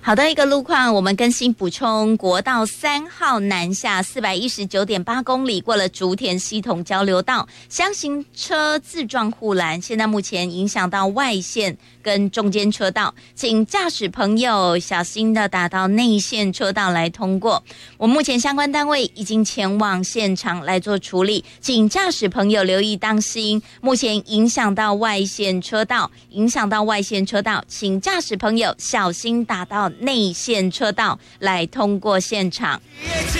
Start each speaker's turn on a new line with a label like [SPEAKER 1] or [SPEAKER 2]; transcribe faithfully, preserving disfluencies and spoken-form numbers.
[SPEAKER 1] 好的一个路况，我们更新补充，国道三号南下四百一十九点八公里，过了竹田系统交流道，厢型车自撞护栏，现在目前影响到外线跟中间车道，请驾驶朋友小心的打到内线车道来通过。我目前相关单位已经前往现场来做处理，请驾驶朋友留意当心，目前影响到外线车道，影响到外线车道，请驾驶朋友小心打到内线车道来通过现场。